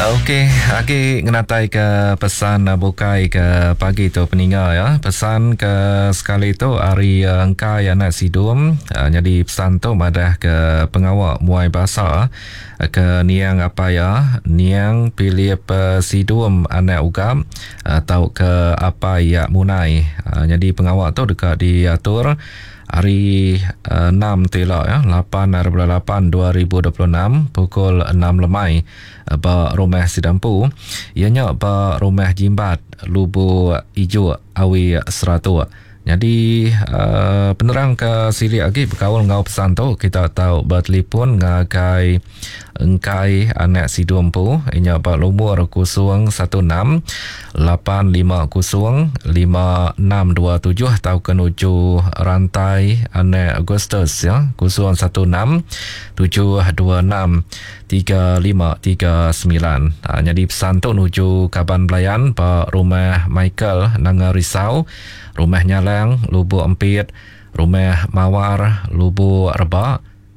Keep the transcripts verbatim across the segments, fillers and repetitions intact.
Okey, lagi ngenatai ke pesan uh, bukai ke pagi tu peninggal ya. Pesan ke sekali tu hari uh, engkai anak sidum. Uh, jadi pesan tu madah ke pengawal muai bahasa uh, ke niang apa ya, niang pilih pe sidum anak ugam uh, tau ke apa ya munai. Uh, jadi pengawal tu dekat diatur hari uh, enam tu lah ya, lapan hari bulan lapan dua ribu dua puluh enam pukul enam lemai uh, ba rumah Sidampu ianya ba rumah Jimbat Lubu Ijo Awi Seratu. Jadi uh, penerang ke sili lagi berkawal ngau pesan tu kita tahu bertelefon ngagai engkai anak Sidampu ianya ba lumur kusung satu enam lapan lima kusung lima enam dua tujuh atau kenuju rantai anak Agustus ya kusung satu enam tujuh dua enam tiga lima tiga sembilan. Ha, jadi pesan tu nuju Kaban Belayan pa rumah Michael Nanga Risau, rumah Nyalang Lubu Empit, rumah Mawar Lubu Reba,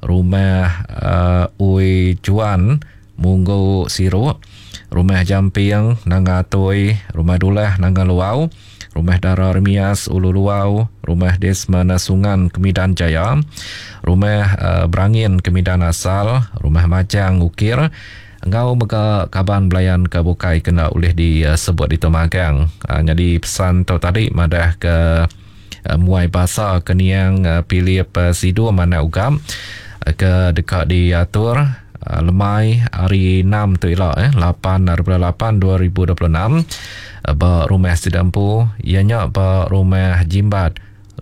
rumah uh, Ui Juan Munggu Siru, rumah Jampiang Nanga Toy, rumah Dulah Nanga Luau, rumah Dara Remias Ulu Luau, rumah Desmana Sungan Kemidan Jaya, rumah uh, Berangin Kemidan Asal, rumah Majang Ukir. Engkau mega Kaban Belayan ke bukai kena oleh disebut di Tomagang. Uh, jadi pesan tu tadi madah ke uh, muai bahasa keniang uh, pilih pe sidu mana ugam uh, ke dekat diatur uh, lemai hari enam tu ilah eh lapan hari bulan lapan dua ribu dua puluh enam uh, ba rumah Sidampu ianya ba rumah Jimbat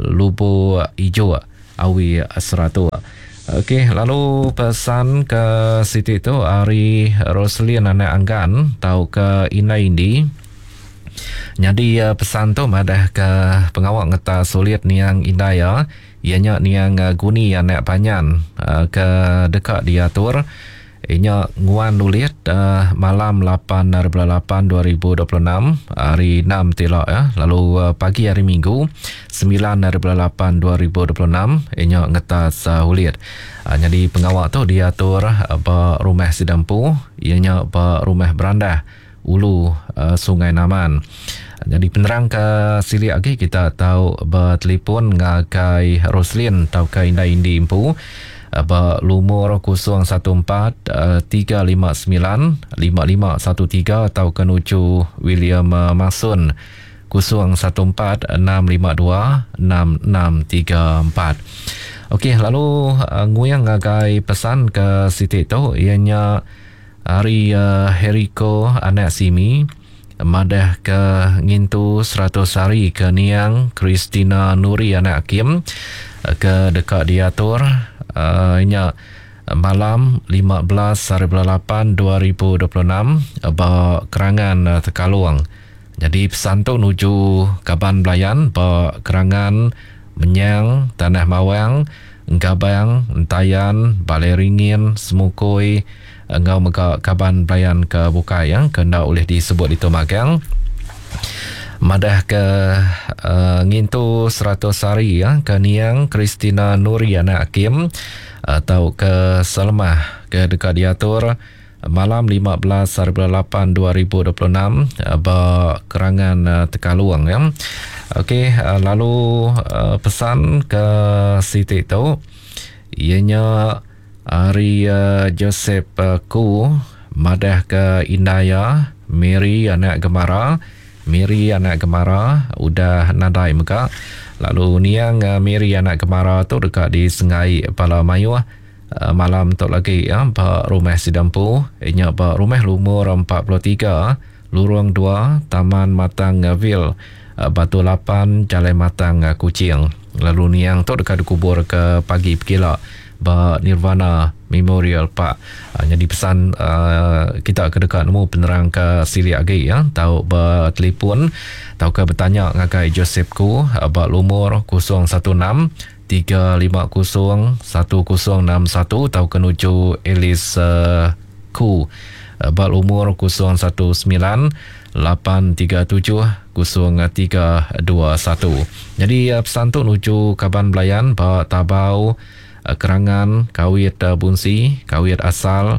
Lubu Ijo Awi Seratu. Okey, lalu pesan ke Siti tu hari Roslin anak Anggan tahu ke Ina Indi. Jadi uh, pesan tu madah ke pengawal ngeta sulit niang Indaya ianya niang uh, Guni anak Panyan uh, ke dekat diatur ianya nguan lulit uh, malam lapan hari bulan lapan dua ribu dua puluh enam hari enam tilak ya. Lalu uh, pagi hari Minggu sembilan hari bulan lapan dua ribu dua puluh enam ianya ngetas uh, hulit. Uh, jadi pengawal tu diatur uh, ba rumah Sidampu ianya ba rumah Berandah Ulu uh, Sungai Naman. Uh, jadi penerang ke sili lagi kita tahu bertelefon ngagai Roslin tau ke Indah Indi Impu ba lumur kusung satu empat tiga lima sembilan lima lima satu tiga atau kenuju William uh, Masun kusung satu empat enam lima dua enam enam tiga empat. Okey, lalu uh, nguyang ngagai pesan ke Siti tu ianya hari uh, Heriko anak Simi madah ke ngintu seratus hari ke niang Christina Nuri anak Kim uh, ke dekat diatur uh, inya malam lima belas hari bulan lapan dua ribu dua puluh enam ba Kerangan uh, Tekaluang. Jadi pesan tu nuju Kaban Belayan ba Kerangan Menyang Tanah Mawang Gabang Entayan Baleringin Semukui engau mega Kaban Belayan ke bukai yang kena oleh disebut di Tomagang madah ke uh, ngintu seratus hari ya ke niang Christina Nuriana Hakim atau ke Salmah ke dekat diatur malam lima belas hari bulan lapan dua ribu dua puluh enam ba Kerangan uh, Tekaluang ya. Okey, uh, lalu uh, pesan ke Siti tu ianya hari uh, Joseph uh, Ku madah ke Indaya Mary anak Gemara Mary anak Gemara udah nadai mega. Lalu niang uh, Mary anak Gemara tu dekat di Sengai Pala Mayu uh, malam tu lagi ya ba rumah Sidampu ianya ba rumah lumur empat puluh tiga lorong dua Taman Matang Ville uh, Batu Lapan Jalan Matang uh, Kuching. Lalu niang tu dekat dikubur ke pagi pekila ba Nirvana Memorial Park. Uh, jadi pesan uh, kita ke dekat nemu penerang ke sili lagi ya tahu ba telefon tahu ke bertanya ngagai Joseph Ku uh, ba lumur kosong satu enam tiga lima kosong satu kosong enam satu tahu kenuju Elis uh, Ku uh, ba lumur kosong satu sembilan lapan tiga tujuh kosong tiga dua satu. Jadi uh, pesan tu nuju Kaban Belayan ba Tabau Kerangan, Kawit uh, Bunsi, Kawit Asal,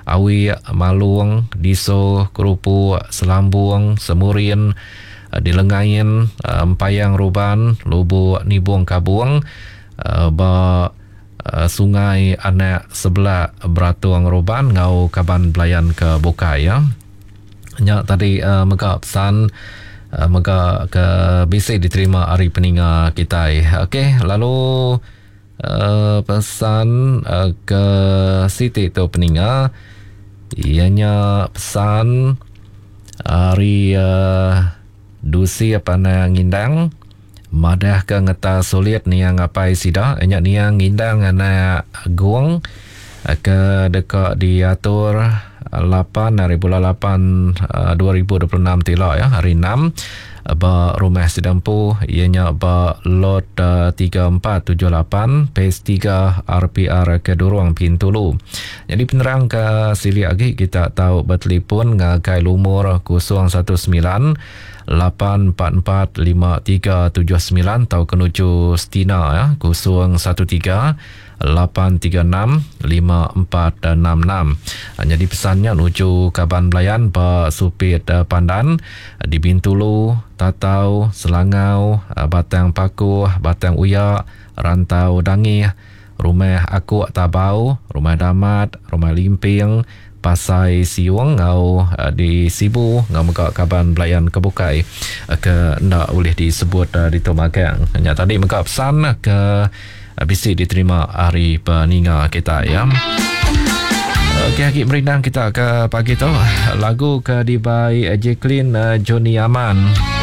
Awi, Malung, Diso, Kerupu, Selambung, Semurin, di Lengayin, Empayang Ruban, Lubuk Nibung Kabung, ba Sungai Anak Sebelah Beratuang Ruban, Ngau Kaban Belayan ke Bokai ya. Nya tadi uh, mega pesan uh, mega ke bisi diterima hari peninga kita. Okey, lalu uh, pesan uh, ke Siti tu peninga, ianya pesan hari uh, dusi apa na ngindang madah ke ngeta sulit ni yang apa sida enyak ni yang ngindang ana guang ke dekat diatur lapan hari bulan lapan dua ribu dua puluh enam tila ya, hari enam ba rumah sedampu ianya ba lot tiga empat tujuh lapan pes tiga R P R ke Duruang Pintulu. Jadi penerang ke sili lagi kita tahu bertelefon ngakai lumur kosong satu sembilan lapan empat empat lima tiga tujuh sembilan atau kenuju Stina ya, kosong satu tiga lapan tiga enam lima empat enam enam. Jadi pesannya menuju Kaban Belayan Pak Supit Pandan di Bintulu, Tatau, Selangau, Batang Paku, Batang Uyak, Rantau Dangi, Rumah Aku Tabau, Rumah Damat, Rumah Limping, Pasai Siung, ngau di Sibu, ngau muka Kaban Belayan Kebukai ke ndak boleh disebut di Tomakang. Hanya tadi muka pesan ke bisi diterima hari peninga kita ya. Okey, Hakik Merindang kita ke pagi tu lagu ke dibai Jacqueline Johnny Aman.